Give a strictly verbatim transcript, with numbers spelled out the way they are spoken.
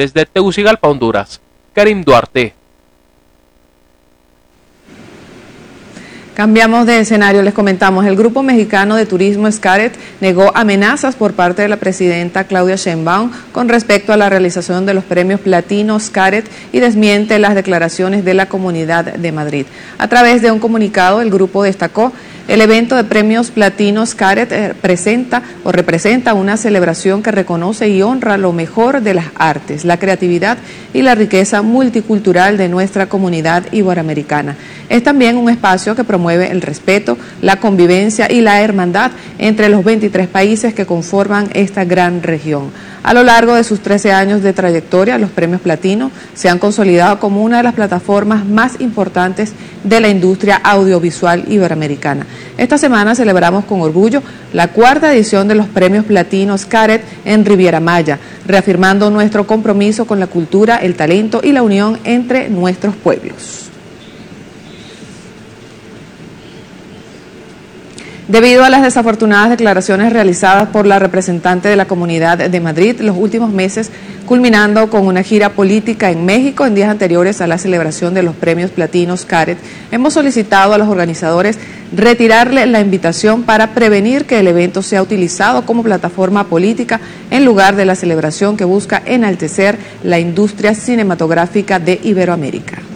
Desde Tegucigalpa, Honduras, Karim Duarte. Cambiamos de escenario, les comentamos, el Grupo Mexicano de Turismo Xcaret negó amenazas por parte de la presidenta Claudia Sheinbaum con respecto a la realización de los premios Platino Xcaret y desmiente las declaraciones de la Comunidad de Madrid. A través de un comunicado, el grupo destacó: el evento de premios Platino Xcaret presenta o representa una celebración que reconoce y honra lo mejor de las artes, la creatividad y la riqueza multicultural de nuestra comunidad iberoamericana. Es también un espacio que promueve el respeto, la convivencia y la hermandad entre los veintitrés países que conforman esta gran región. A lo largo de sus trece años de trayectoria, los premios Platino se han consolidado como una de las plataformas más importantes de la industria audiovisual iberoamericana. Esta semana celebramos con orgullo la cuarta edición de los premios Platino Xcaret en Riviera Maya, reafirmando nuestro compromiso con la cultura, el talento y la unión entre nuestros pueblos. Debido a las desafortunadas declaraciones realizadas por la representante de la Comunidad de Madrid los últimos meses, culminando con una gira política en México en días anteriores a la celebración de los premios Platino Xcaret, hemos solicitado a los organizadores retirarle la invitación para prevenir que el evento sea utilizado como plataforma política en lugar de la celebración que busca enaltecer la industria cinematográfica de Iberoamérica.